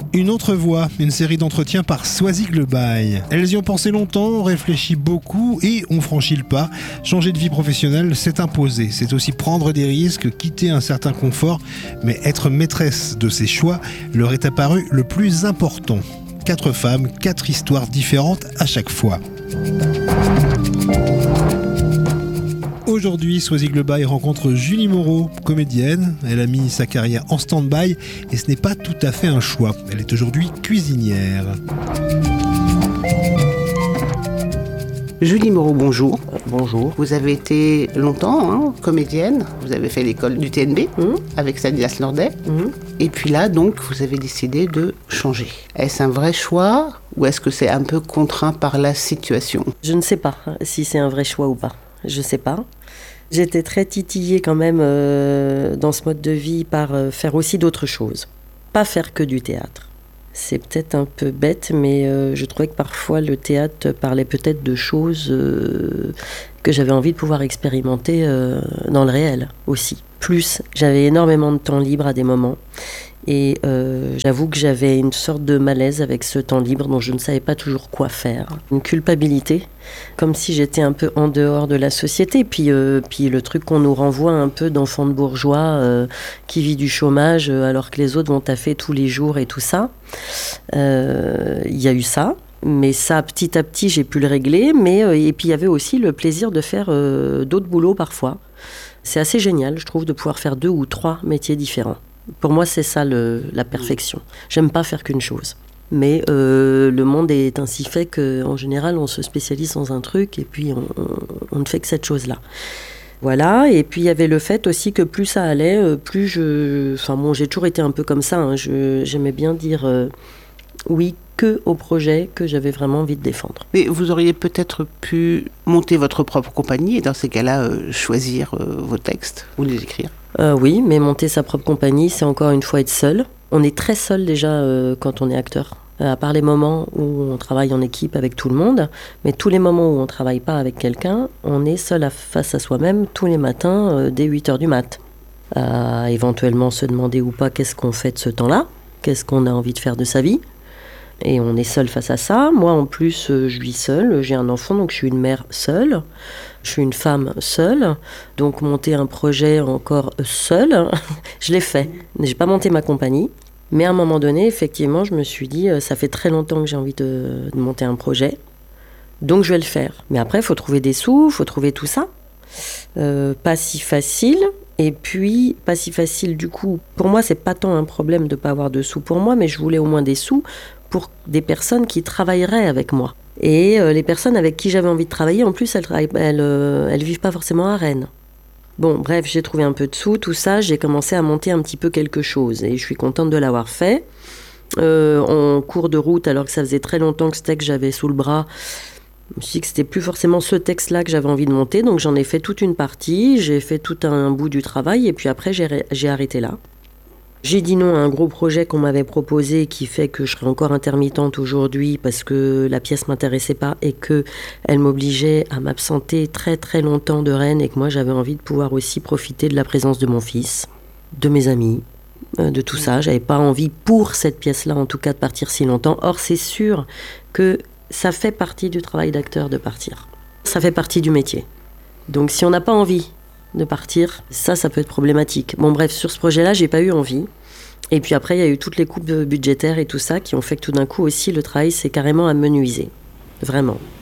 Une autre voie, une série d'entretiens par Soisig Le Bail. Elles y ont pensé longtemps, ont réfléchi beaucoup et ont franchi le pas. Changer de vie professionnelle, c'est imposer. C'est aussi prendre des risques, quitter un certain confort, mais être maîtresse de ses choix leur est apparu le plus important. 4 femmes, 4 histoires différentes à chaque fois. Aujourd'hui, Soisig Le Bail rencontre Julie Moreau, comédienne. Elle a mis sa carrière en stand-by et ce n'est pas tout à fait un choix. Elle est aujourd'hui cuisinière. Julie Moreau, bonjour. Bonjour. Vous avez été longtemps comédienne. Vous avez fait l'école du TNB avec Stanislas Nordet. Et puis là, donc, vous avez décidé de changer. Est-ce un vrai choix ou est-ce que c'est un peu contraint par la situation ? Je ne sais pas si c'est un vrai choix ou pas. Je ne sais pas. J'étais très titillée quand même dans ce mode de vie par faire aussi d'autres choses. Pas faire que du théâtre. C'est peut-être un peu bête, mais je trouvais que parfois le théâtre parlait peut-être de choses que j'avais envie de pouvoir expérimenter dans le réel aussi. Plus, j'avais énormément de temps libre à des moments. Et j'avoue que j'avais une sorte de malaise avec ce temps libre dont je ne savais pas toujours quoi faire. Une culpabilité, comme si j'étais un peu en dehors de la société. Puis le truc qu'on nous renvoie un peu d'enfant de bourgeois qui vit du chômage alors que les autres vont taffer tous les jours et tout ça. Il y a eu ça. Mais ça, petit à petit, j'ai pu le régler. Et puis il y avait aussi le plaisir de faire d'autres boulots parfois. C'est assez génial, je trouve, de pouvoir faire 2 ou 3 métiers différents. Pour moi, c'est ça la perfection. J'aime pas faire qu'une chose. Mais le monde est ainsi fait qu'en général, on se spécialise dans un truc et puis on ne fait que cette chose-là. Voilà, et puis il y avait le fait aussi que plus ça allait, plus je... Enfin bon, j'ai toujours été un peu comme ça, j'aimais bien dire oui que au projet que j'avais vraiment envie de défendre. Mais vous auriez peut-être pu monter votre propre compagnie et dans ces cas-là, choisir vos textes ou les écrire. Oui, mais monter sa propre compagnie, c'est encore une fois être seul. On est très seul déjà quand on est acteur. À part les moments où on travaille en équipe avec tout le monde, mais tous les moments où on ne travaille pas avec quelqu'un, on est seul face à soi-même tous les matins dès 8h du mat. Éventuellement se demander ou pas qu'est-ce qu'on fait de ce temps-là, qu'est-ce qu'on a envie de faire de sa vie. Et on est seul face à ça. Moi, en plus, je vis seule. J'ai un enfant, donc je suis une mère seule. Je suis une femme seule. Donc, monter un projet encore seule, je l'ai fait. J'ai pas monté ma compagnie. Mais à un moment donné, effectivement, je me suis dit, ça fait très longtemps que j'ai envie de monter un projet. Donc, je vais le faire. Mais après, il faut trouver des sous, il faut trouver tout ça. Pas si facile. Et puis, pas si facile du coup. Pour moi, c'est pas tant un problème de pas avoir de sous pour moi, mais je voulais au moins des sous pour des personnes qui travailleraient avec moi. Et les personnes avec qui j'avais envie de travailler, en plus, elles vivent pas forcément à Rennes. Bon, bref, j'ai trouvé un peu de sous, tout ça, j'ai commencé à monter un petit peu quelque chose. Et je suis contente de l'avoir fait. En cours de route, alors que ça faisait très longtemps que ce texte j'avais sous le bras, je me suis dit que c'était plus forcément ce texte-là que j'avais envie de monter. Donc j'en ai fait toute une partie, j'ai fait tout un bout du travail, et puis après j'ai arrêté là. J'ai dit non à un gros projet qu'on m'avait proposé qui fait que je serais encore intermittente aujourd'hui parce que la pièce m'intéressait pas et qu'elle m'obligeait à m'absenter très très longtemps de Rennes et que moi j'avais envie de pouvoir aussi profiter de la présence de mon fils, de mes amis, de tout ça. J'avais pas envie pour cette pièce-là en tout cas de partir si longtemps. Or c'est sûr que ça fait partie du travail d'acteur de partir. Ça fait partie du métier. Donc si on n'a pas envie de partir, ça peut être problématique. Bon bref, sur ce projet-là, j'ai pas eu envie. Et puis après, il y a eu toutes les coupes budgétaires et tout ça qui ont fait que tout d'un coup aussi, le travail s'est carrément amenuisé. Vraiment.